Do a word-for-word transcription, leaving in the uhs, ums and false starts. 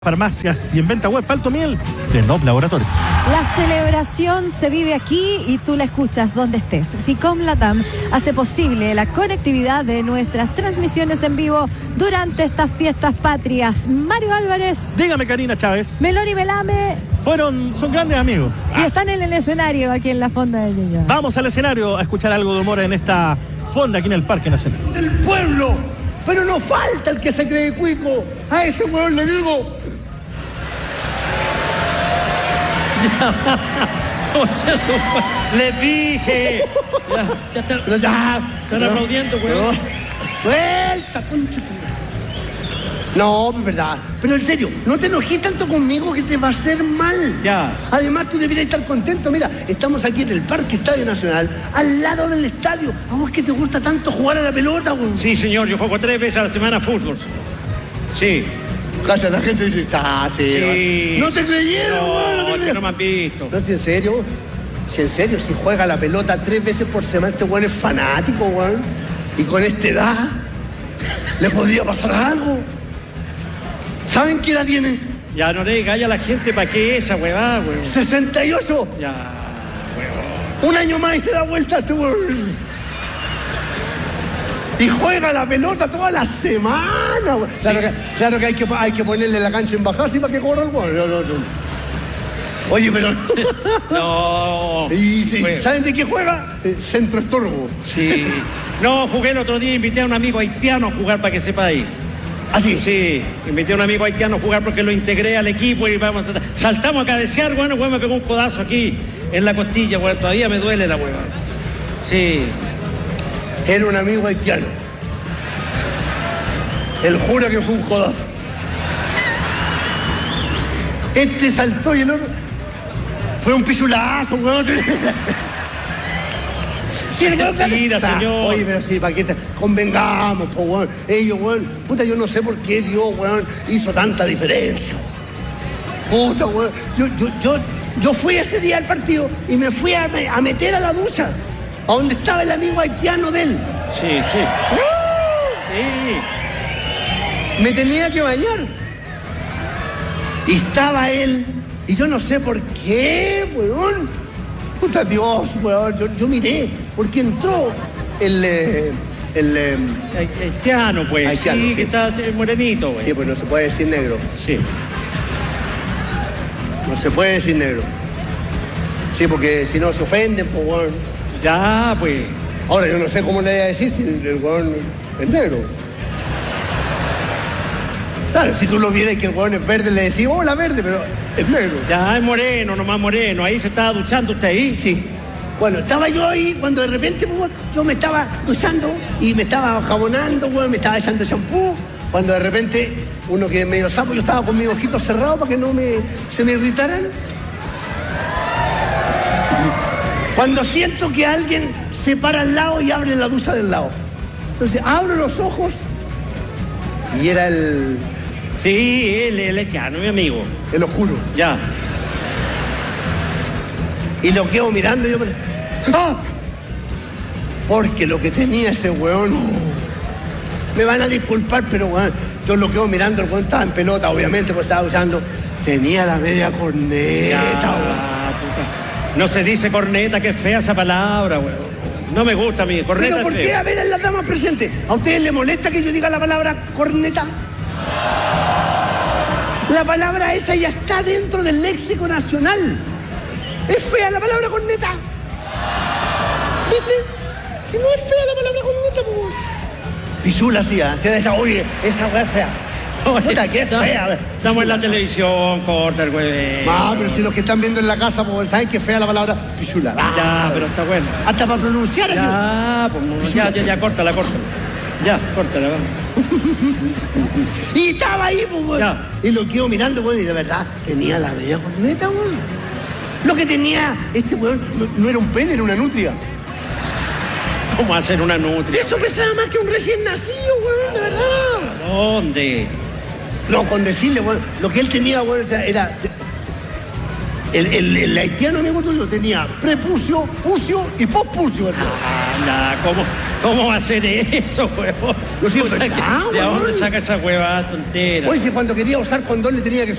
Farmacias y en venta web Palto Miel de Nop Laboratorios. La celebración se vive aquí y tú la escuchas donde estés. Ficom Latam hace posible la conectividad de nuestras transmisiones en vivo durante estas fiestas patrias. Mario Álvarez. Dígame, Karina Chávez. Meloni Belame. Fueron, son grandes amigos. Y están en el escenario aquí en la Fonda de Ñuñoa. Vamos al escenario a escuchar algo de humor en esta fonda aquí en el Parque Nacional. ¡Del pueblo! Pero no falta el que se cree cuico. A ese huevón le digo... Le dije. Ya, ya están, Pero ya. están no, aplaudiendo, weón. no. Suelta, concha. No, es verdad. Pero en serio, no te enojes tanto conmigo que te va a hacer mal. Ya. Además, tú deberías estar contento. Mira, estamos aquí en el Parque Estadio Nacional, al lado del estadio. ¿A vos que te gusta tanto jugar a la pelota, güey? Sí, señor, yo juego tres veces a la semana fútbol. Sí. Calla, la gente dice, ah, sí. Sí. No te creyeron, No, güey, no te es que creyeron. no me han visto. No, si en serio, si en serio, si juega la pelota tres veces por semana, este güey es fanático, güey. Y con esta edad, le podría pasar algo. ¿Saben qué edad tiene? Ya no le digas a la gente para qué esa huevada, weón. sesenta y ocho. Ya, weón. Un año más y se da vuelta este güey. Y juega la pelota toda la semana, güey. Claro, Sí, que, claro que hay que hay que ponerle la cancha en bajar, sí, para que corra el güey. No, no, no. Oye, pero... No. ¿Y sí, Weón. saben de qué juega? Eh, Centro Estorbo. Sí. No, jugué el otro día, invité a un amigo haitiano a jugar para que sepa ahí. ¿Ah, sí? Sí, invité a un amigo haitiano a jugar porque lo integré al equipo y vamos a... Saltamos a cabecear, bueno, güey, me pegó un codazo aquí en la costilla, güey, todavía me duele la hueva. Sí. Era un amigo haitiano. Él jura que fue un codazo. Este saltó y el otro... Fue un pichulazo, weón. Sí, el weón- Mentira, Ah, señor. Oye, pero sí, ¿para qué te... Convengamos, po, weón. Ellos, weón. Puta, yo no sé por qué Dios, weón, hizo tanta diferencia. Puta, weón. Yo, yo, yo, yo fui ese día al partido y me fui a, me- a meter a la ducha. A donde estaba el amigo haitiano de él. Sí, sí. Sí. Me tenía que bañar. Y estaba él. Y yo no sé por qué, weón. Puta Dios, weón. Yo, yo miré. Porque entró el... eh, el eh, Haitiano, pues. Haitiano, sí, sí. que está eh, morenito, güey. sí, pues no se puede decir negro. Sí. No se puede decir negro. Sí, porque si no se ofenden, pues, weón. Ya, pues. Ahora, yo no sé cómo le voy a decir si el weón es negro. Claro, si tú lo vieras que el weón es verde, le decís, hola, verde, pero es negro. Ya es moreno, nomás moreno. Ahí se estaba duchando usted ahí. Sí. Bueno, estaba yo ahí cuando de repente, pues, bueno, yo me estaba duchando y me estaba jabonando, bueno, me estaba echando champú. Cuando de repente, uno que es medio sapo, yo estaba con mis ojitos cerrados para que no me, se me irritaran. Cuando siento que alguien se para al lado y abre la ducha del lado. Entonces, abro los ojos y era el, Sí, él, el haitiano, mi amigo. el oscuro. Ya. Y lo quedo mirando y yo me... ¡Ah! Porque lo que tenía ese weón... uh, me van a disculpar, pero weón, yo lo quedo mirando, el weón estaba en pelota, obviamente, porque estaba usando... Tenía la media corneta, Ya, weón. puta. No se dice corneta, que es fea esa palabra, güey. No me gusta a mí, corneta ¿Pero por es qué? feo. A ver, en las damas presentes. ¿A ustedes les molesta que yo diga la palabra corneta? La palabra esa ya está dentro del léxico nacional. Es fea la palabra corneta. ¿Viste? Si no es fea la palabra corneta, pues... Pichula, sí, ¿ah? Sí, esa, oye, esa weá es fea. Puta, qué Estamos- fea. Estamos en la televisión, corta el güey. No, pero si los que están viendo en la casa, pues, ¿saben qué fea la palabra pichula? Ya, pero está bueno. Hasta para pronunciar así. Ya, pues, ya, ya, ya, córtala, córtala. Ya, córtala, vamos. Y estaba ahí, pues, weón. Ya. Y lo quedo mirando, weón, y de verdad tenía la media corneta, weón. Lo que tenía este weón no, no era un pene, era una nutria. ¿Cómo hacer una nutria? Eso pesaba más que un recién nacido, weón, de verdad. ¿Dónde? No, con decirle, weón, lo que él tenía, weón, o sea, era... El, el, el haitiano amigo tuyo tenía prepucio, pucio y pospucio. Así. Anda, ¿cómo, ¿Cómo va a ser eso, huevón? No siempre Puta, está, que- ¿De huevón. dónde saca esa huevada tontera? Oye, si cuando quería usar condón le tenía que